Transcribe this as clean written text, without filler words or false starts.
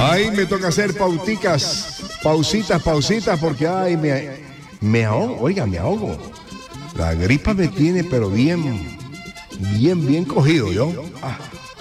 Ay, me toca hacer pausitas, porque ay, me ahogo, oiga, me ahogo. La gripa me tiene, pero bien cogido yo.